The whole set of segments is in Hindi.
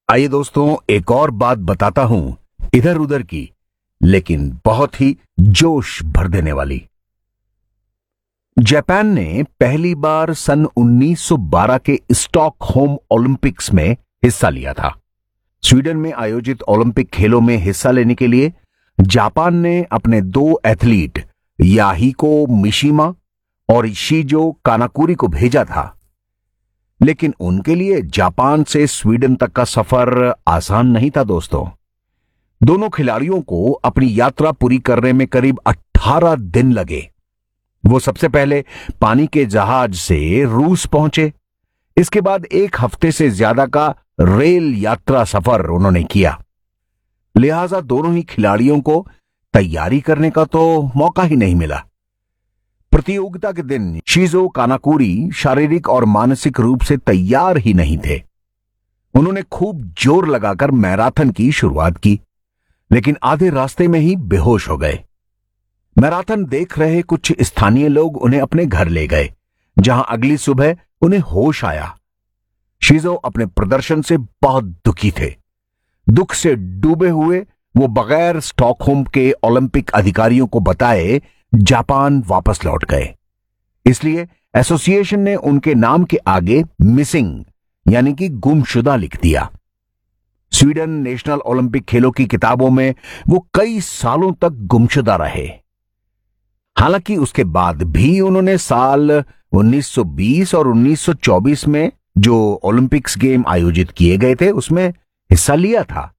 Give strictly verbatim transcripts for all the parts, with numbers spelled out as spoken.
आइए दोस्तों, एक और बात बताता हूं, इधर उधर की, लेकिन बहुत ही जोश भर देने वाली। जापान ने पहली बार सन उन्नीस सौ बारह के स्टॉकहोम ओलंपिक्स में हिस्सा लिया था। स्वीडन में आयोजित ओलंपिक खेलों में हिस्सा लेने के लिए जापान ने अपने दो एथलीट याहिको मिशिमा और शिजो कानाकुरी को भेजा था। लेकिन उनके लिए जापान से स्वीडन तक का सफर आसान नहीं था दोस्तों। दोनों खिलाड़ियों को अपनी यात्रा पूरी करने में करीब अठारह दिन लगे। वो सबसे पहले पानी के जहाज से रूस पहुंचे। इसके बाद एक हफ्ते से ज्यादा का रेल यात्रा सफर उन्होंने किया। लिहाजा दोनों ही खिलाड़ियों को तैयारी करने का तो मौका ही नहीं मिला। प्रतियोगिता के दिन शिजो कानाकुरी शारीरिक और मानसिक रूप से तैयार ही नहीं थे। उन्होंने खूब जोर लगाकर मैराथन की शुरुआत की, लेकिन आधे रास्ते में ही बेहोश हो गए। मैराथन देख रहे कुछ स्थानीय लोग उन्हें अपने घर ले गए, जहां अगली सुबह उन्हें होश आया। शिजो अपने प्रदर्शन से बहुत दुखी थे। दुख से डूबे हुए वो बगैर स्टॉकहोम के ओलंपिक अधिकारियों को बताए जापान वापस लौट गए। इसलिए एसोसिएशन ने उनके नाम के आगे मिसिंग यानी कि गुमशुदा लिख दिया। स्वीडन नेशनल ओलंपिक खेलों की किताबों में वो कई सालों तक गुमशुदा रहे। हालांकि उसके बाद भी उन्होंने साल उन्नीस सौ बीस और उन्नीस सौ चौबीस में जो ओलंपिक्स गेम आयोजित किए गए थे उसमें हिस्सा लिया था।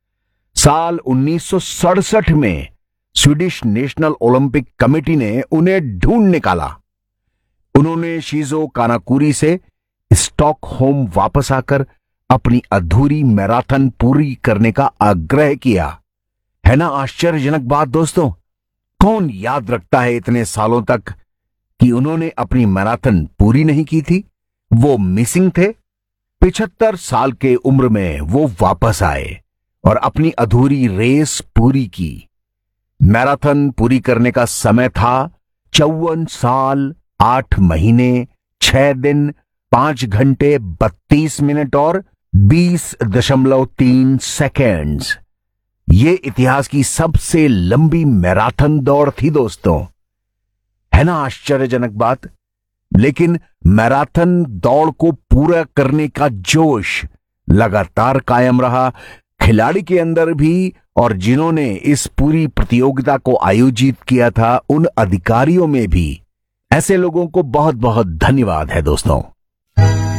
साल उन्नीस सौ सड़सठ में स्वीडिश नेशनल ओलंपिक कमेटी ने उन्हें ढूंढ निकाला। उन्होंने शिजो कानाकुरी से स्टॉकहोम वापस आकर अपनी अधूरी मैराथन पूरी करने का आग्रह किया। है ना आश्चर्यजनक बात दोस्तों? कौन याद रखता है इतने सालों तक कि उन्होंने अपनी मैराथन पूरी नहीं की थी? वो मिसिंग थे। पिछहत्तर साल के उम्र में वो वापस आए और अपनी अधूरी रेस पूरी की। मैराथन पूरी करने का समय था चौवन साल आठ महीने छह दिन पांच घंटे बत्तीस मिनट और बीस दशमलव तीन सेकेंड्स। ये इतिहास की सबसे लंबी मैराथन दौड़ थी दोस्तों। है ना आश्चर्यजनक बात? लेकिन मैराथन दौड़ को पूरा करने का जोश लगातार कायम रहा खिलाड़ी के अंदर भी, और जिन्होंने इस पूरी प्रतियोगिता को आयोजित किया था उन अधिकारियों में भी। ऐसे लोगों को बहुत बहुत धन्यवाद है दोस्तों।